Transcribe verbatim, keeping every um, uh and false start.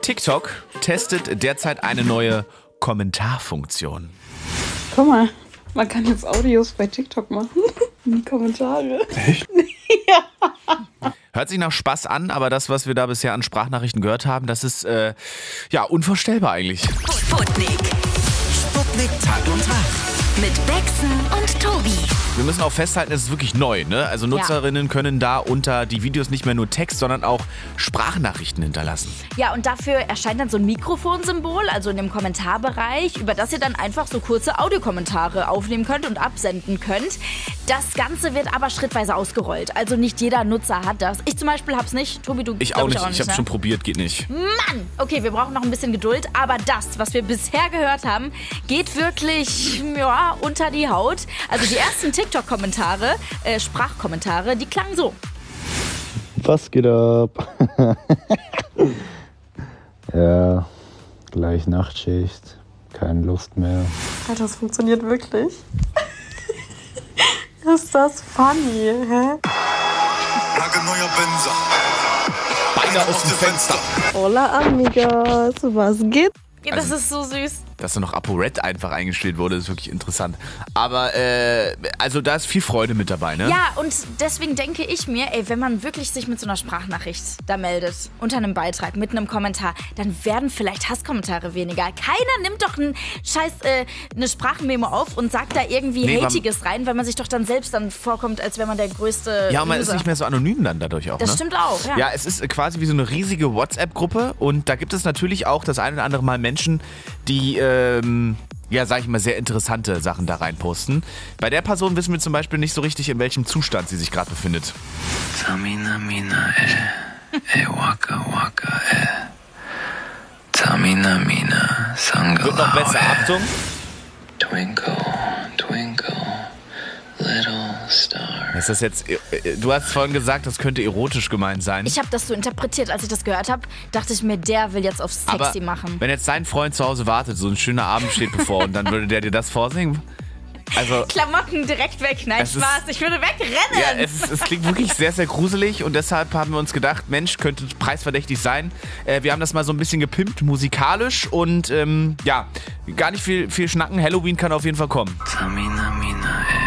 TikTok testet derzeit eine neue Kommentarfunktion. Guck mal, man kann jetzt Audios bei TikTok machen. In die Kommentare. Echt? Ja. Hört sich nach Spaß an, aber das, was wir da bisher an Sprachnachrichten gehört haben, das ist äh, ja unvorstellbar eigentlich. Sputnik. Sputnik Tag und Nacht. Mit Bexen und Tobi. Wir müssen auch festhalten, es ist wirklich neu, ne? Also Nutzerinnen ja. können da unter die Videos nicht mehr nur Text, sondern auch Sprachnachrichten hinterlassen. Ja, und dafür erscheint dann so ein Mikrofonsymbol, also in dem Kommentarbereich, über das ihr dann einfach so kurze Audiokommentare aufnehmen könnt und absenden könnt. Das Ganze wird aber schrittweise ausgerollt. Also nicht jeder Nutzer hat das. Ich zum Beispiel hab's nicht. Tobi, du Ich auch nicht. Ich, auch nicht, nicht ich hab's ne? schon probiert, geht nicht. Mann! Okay, wir brauchen noch ein bisschen Geduld. Aber das, was wir bisher gehört haben, geht wirklich, ja, unter die Haut. Also die ersten TikTok-Kommentare, äh, Sprachkommentare, die klangen so. Was geht ab? Ja, gleich Nachtschicht. Keine Lust mehr. Alter, das funktioniert wirklich. Ist das funny, hä? Neuer Benzer. Beine aus dem Fenster. Hola, amigas. Was geht? Ja, das ist so süß. Dass da noch ApoRed einfach eingestellt wurde, ist wirklich interessant. Aber, äh, also da ist viel Freude mit dabei, ne? Ja, und deswegen denke ich mir, ey, wenn man wirklich sich mit so einer Sprachnachricht da meldet, unter einem Beitrag, mit einem Kommentar, dann werden vielleicht Hasskommentare weniger. Keiner nimmt doch ein scheiß, äh, eine Sprachmemo auf und sagt da irgendwie Nee, Hatiges rein, weil man sich doch dann selbst dann vorkommt, als wäre man der größte Ja, und man Loser. ist nicht mehr so anonym dann dadurch auch, Das ne? stimmt auch, ja. Ja, es ist quasi wie so eine riesige WhatsApp-Gruppe und da gibt es natürlich auch das ein oder andere Mal Menschen, die, ähm, ja, sag ich mal, sehr interessante Sachen da reinposten. Bei der Person wissen wir zum Beispiel nicht so richtig, in welchem Zustand sie sich gerade befindet. Tamina mina eh, eh waka waka eh. Tamina mina sangala. Wird noch besser, Achtung. Twinkle, twinkle, little star. Ist das jetzt, du hast vorhin gesagt, das könnte erotisch gemeint sein. Ich habe das so interpretiert, als ich das gehört habe, dachte ich mir, der will jetzt auf sexy Aber machen. wenn jetzt dein Freund zu Hause wartet, so ein schöner Abend steht bevor und dann würde der dir das vorsingen? Also, Klamotten direkt weg, nein, Es ist- Spaß, ich würde wegrennen. ja, es, ist, es klingt wirklich sehr, sehr gruselig und deshalb haben wir uns gedacht, Mensch, könnte preisverdächtig sein. Äh, wir haben das mal so ein bisschen gepimpt, musikalisch und ähm, ja, gar nicht viel, viel schnacken. Halloween kann auf jeden Fall kommen. Tamina mina eh.